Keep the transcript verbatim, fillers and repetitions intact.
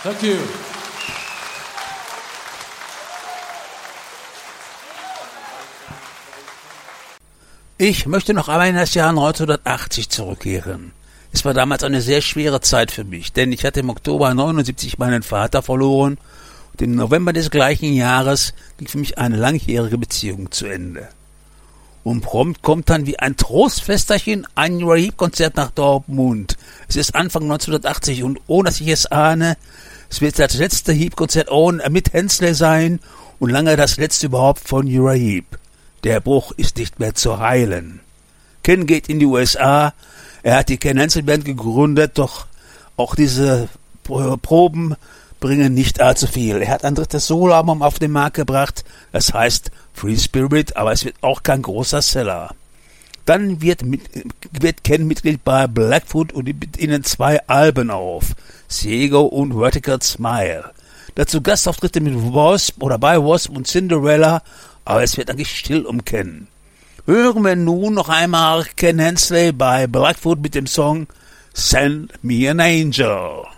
Thank you. Ich möchte noch einmal in das Jahr neunzehnhundertachtzig zurückkehren. Es war damals eine sehr schwere Zeit für mich, denn ich hatte im Oktober neunundsiebzig meinen Vater verloren und im November des gleichen Jahres ging für mich eine langjährige Beziehung zu Ende. Und prompt kommt dann wie ein Trostfesterchen ein Uriah Heep-Konzert nach Dortmund. Es ist Anfang neunzehnhundertachtzig und ohne dass ich es ahne, es wird das letzte Heep-Konzert ohne, mit Hensley sein und lange das letzte überhaupt von Uriah Heep. Der Bruch ist nicht mehr zu heilen. Ken geht in die U S A, er hat die Ken Hensley Band gegründet, doch auch diese Proben bringen nicht allzu viel. Er hat ein drittes Soloalbum auf den Markt gebracht, das heißt Free Spirit, aber es wird auch kein großer Seller. Dann wird, mit, wird Ken Mitglied bei Blackfoot und mit ihnen zwei Alben auf, Ciego und Vertical Smile. Dazu Gastauftritte mit Wasp oder bei Wasp und Cinderella, aber es wird eigentlich still um Ken. Hören wir nun noch einmal Ken Hensley bei Blackfoot mit dem Song Send Me an Angel.